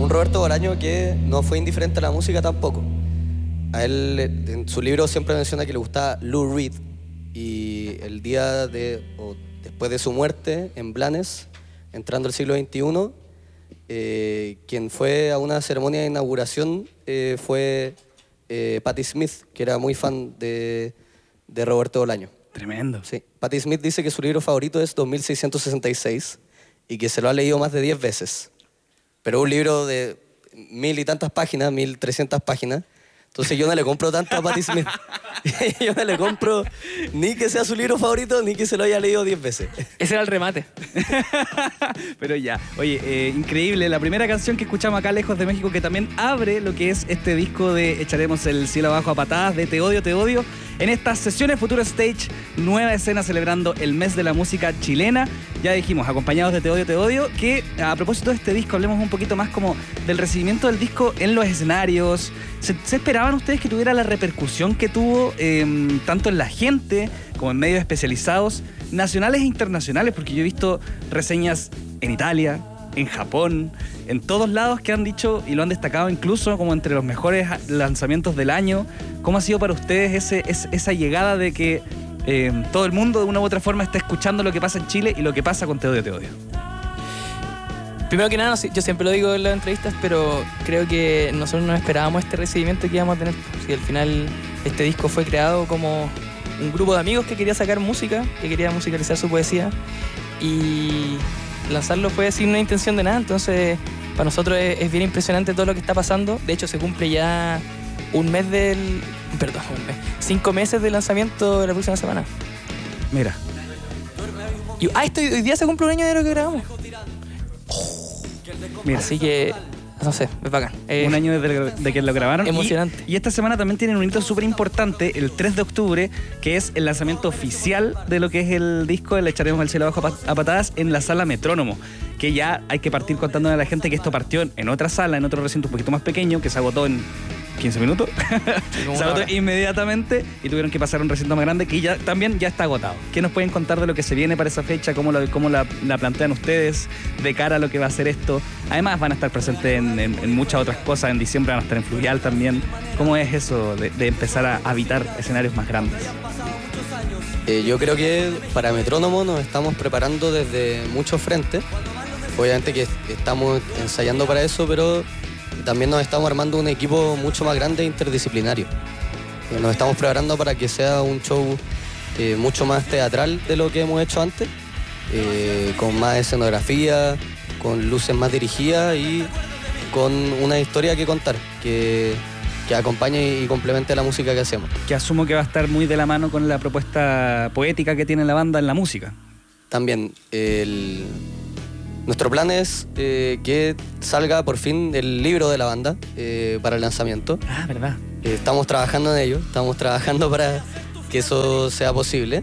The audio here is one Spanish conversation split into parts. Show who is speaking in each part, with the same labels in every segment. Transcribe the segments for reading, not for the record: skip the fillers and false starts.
Speaker 1: un Roberto Bolaño que no fue indiferente a la música tampoco. A él, en su libro siempre menciona que le gustaba Lou Reed, y el día o después de su muerte en Blanes, entrando al siglo XXI, quien fue a una ceremonia de inauguración fue Patti Smith, que era muy fan de Roberto Bolaño.
Speaker 2: Tremendo.
Speaker 1: Sí. Patti Smith dice que su libro favorito es 2666 y que se lo ha leído más de 10 veces. Pero un libro de 1000 y tantas páginas, 1300 páginas. Entonces yo no le compro tanto a Patti Smith. Yo no le compro ni que sea su libro favorito, ni que se lo haya leído 10 veces.
Speaker 3: Ese era el remate.
Speaker 2: Pero ya, oye, increíble. La primera canción que escuchamos acá, Lejos de México, que también abre lo que es este disco de Echaremos el cielo abajo a patadas, de Te odio, te odio. En estas sesiones Futuro Stage, nueva escena celebrando el mes de la música chilena. Ya dijimos, acompañados de Te odio, te odio, que a propósito de este disco, hablemos un poquito más como del recibimiento del disco en los escenarios. ¿Se esperaban ustedes que tuviera la repercusión que tuvo tanto en la gente como en medios especializados, nacionales e internacionales? Porque yo he visto reseñas en Italia, en Japón, en todos lados que han dicho y lo han destacado incluso como entre los mejores lanzamientos del año. ¿Cómo ha sido para ustedes esa llegada de que todo el mundo de una u otra forma está escuchando lo que pasa en Chile y lo que pasa con Te odio, te odio?
Speaker 3: Primero que nada, yo siempre lo digo en las entrevistas, pero creo que nosotros no esperábamos este recibimiento que íbamos a tener. Si al final este disco fue creado como un grupo de amigos que quería sacar música, que quería musicalizar su poesía, y lanzarlo fue sin una intención de nada. Entonces para nosotros es bien impresionante todo lo que está pasando. De hecho se cumple ya 5 meses del lanzamiento de la próxima semana.
Speaker 2: Mira.
Speaker 3: Hoy día se cumple un año de lo que grabamos.
Speaker 2: Mira.
Speaker 3: Así que, no sé, es bacán.
Speaker 2: Un año de que lo grabaron.
Speaker 3: Emocionante.
Speaker 2: Y esta semana también tienen un hito súper importante, el 3 de octubre, que es el lanzamiento oficial de lo que es el disco Le Echaremos el cielo abajo a patadas en la Sala Metrónomo. Que ya hay que partir contándole a la gente que esto partió en otra sala, en otro recinto un poquito más pequeño, que se agotó en 15 minutos. Se agotó inmediatamente y tuvieron que pasar a un recinto más grande que también ya está agotado. ¿Qué nos pueden contar de lo que se viene para esa fecha? ¿Cómo la plantean ustedes de cara a lo que va a ser esto? Además van a estar presentes en muchas otras cosas. En diciembre van a estar en Fluvial también. ¿Cómo es eso de empezar a habitar escenarios más grandes?
Speaker 1: Yo creo que para Metrónomo nos estamos preparando desde muchos frentes. Obviamente que estamos ensayando para eso, pero también nos estamos armando un equipo mucho más grande e interdisciplinario. Nos estamos preparando para que sea un show mucho más teatral de lo que hemos hecho antes, con más escenografía, con luces más dirigidas y con una historia que contar, que acompañe y complemente la música que hacemos.
Speaker 2: Que asumo que va a estar muy de la mano con la propuesta poética que tiene la banda en la música.
Speaker 1: También nuestro plan es que salga por fin el libro de la banda para el lanzamiento.
Speaker 2: Ah, ¿verdad?
Speaker 1: Estamos trabajando en ello, estamos trabajando para que eso sea posible.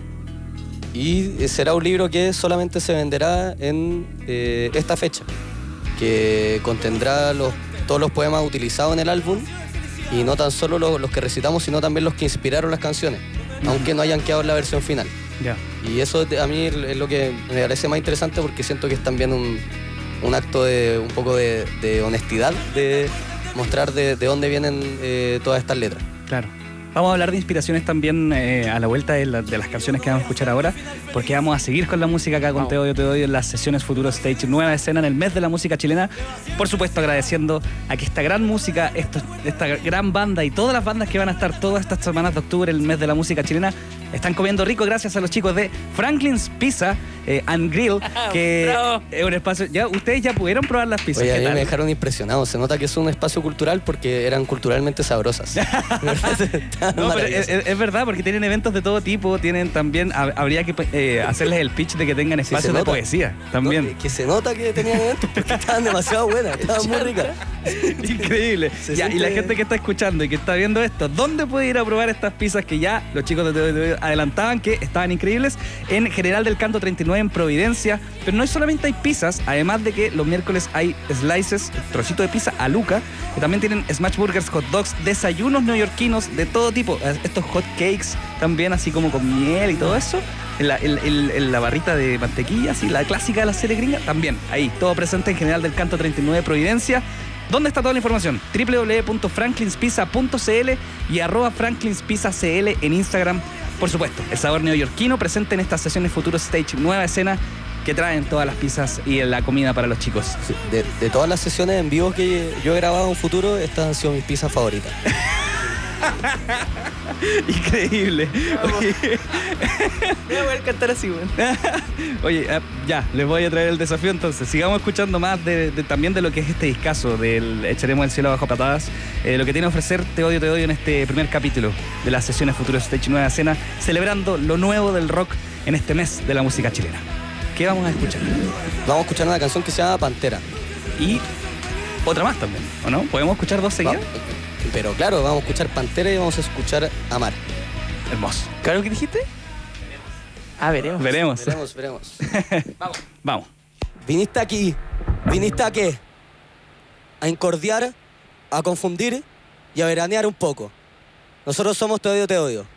Speaker 1: Y será un libro que solamente se venderá en esta fecha, que contendrá todos los poemas utilizados en el álbum, y no tan solo los que recitamos, sino también los que inspiraron las canciones, aunque no hayan quedado en la versión final.
Speaker 2: Ya.
Speaker 1: Y eso a mí es lo que me parece más interesante, porque siento que es también un acto de un poco de honestidad, de mostrar de dónde vienen todas estas letras.
Speaker 2: Claro. Vamos a hablar de inspiraciones también a la vuelta de las canciones que vamos a escuchar ahora, porque vamos a seguir con la música acá con Te odio, te odio en las sesiones Futuro Stage, nueva escena en el mes de la música chilena. Por supuesto, agradeciendo a que esta gran música, esta gran banda y todas las bandas que van a estar todas estas semanas de octubre, el mes de la música chilena, están comiendo rico gracias a los chicos de Franklin's Pizza and Grill, que es un espacio... Ustedes ya pudieron probar las pizzas.
Speaker 1: Oye, a mí me dejaron impresionado. Se nota que es un espacio cultural porque eran culturalmente sabrosas.
Speaker 2: No, pero es verdad, porque tienen eventos de todo tipo. Tienen también, habría que hacerles el pitch de que tengan espacios de poesía también.
Speaker 1: No, que se nota que tenían eventos porque estaban demasiado buenas, estaban muy ricas.
Speaker 2: Increíble. Y la gente que está escuchando y que está viendo esto, ¿dónde puede ir a probar estas pizzas que ya los chicos de adelantaban que estaban increíbles? En General del Canto 39 en Providencia. Pero no solamente hay pizzas, además de que los miércoles hay slices, trocito de pizza a Luca, que también tienen smash burgers, hot dogs, desayunos neoyorquinos de todo tipo, estos hot cakes también, así como con miel y todo eso, en la barrita de mantequilla, así, la clásica de la serie gringa, también ahí, todo presente en General del Canto 39 Providencia. ¿Dónde está toda la información? www.franklinspizza.cl y @franklinspizzacl en Instagram. Por supuesto, el sabor neoyorquino presente en estas sesiones Futuro Stage, nueva escena que traen todas las pizzas y la comida para los chicos.
Speaker 1: Sí, de todas las sesiones en vivo que yo he grabado en Futuro, estas han sido mis pizzas favoritas.
Speaker 2: Increíble. Oye,
Speaker 3: Voy a poder cantar así, weón.
Speaker 2: Oye, ya, les voy a traer el desafío entonces. Sigamos escuchando más también de lo que es este discazo del Echaremos el cielo abajo a patadas. Lo que tiene a ofrecer Te odio en este primer capítulo de las sesiones Futuro Stage Nueva Escena, celebrando lo nuevo del rock en este mes de la música chilena. ¿Qué vamos a escuchar?
Speaker 1: Vamos a escuchar una canción que se llama Pantera.
Speaker 2: Y otra más también, ¿o no? ¿Podemos escuchar dos seguidas?
Speaker 1: Pero claro, vamos a escuchar Pantera y vamos a escuchar Amar.
Speaker 2: Hermoso.
Speaker 3: ¿Claro que dijiste? Ah, veremos.
Speaker 2: Veremos.
Speaker 1: Veremos.
Speaker 2: Vamos.
Speaker 1: ¿Viniste aquí? ¿Viniste a qué? A incordiar, a confundir y a veranear un poco. Nosotros somos Te odio, te odio.